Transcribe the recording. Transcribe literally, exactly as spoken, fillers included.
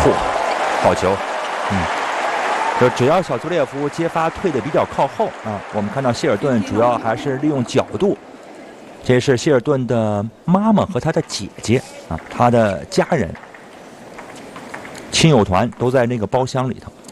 嚯，好球！嗯，就只要小祖列夫接发退的比较靠后啊，我们看到希尔顿主要还是利用角度。这是希尔顿的妈妈和他的姐姐啊，他的家人、亲友团都在那个包厢里头。